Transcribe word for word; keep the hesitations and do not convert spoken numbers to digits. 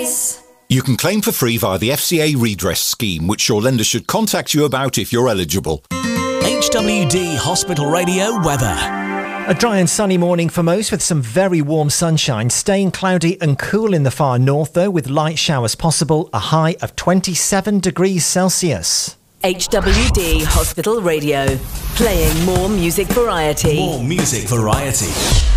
Redress. You can claim for free via the F C A Redress scheme, which your lender should contact you about if you're eligible. H W D Hospital Radio weather. A dry and sunny morning for most, with some very warm sunshine. Staying cloudy and cool in the far north, though, with light showers possible. A high of twenty-seven degrees Celsius. H W D Hospital Radio. Playing more music variety. More music variety.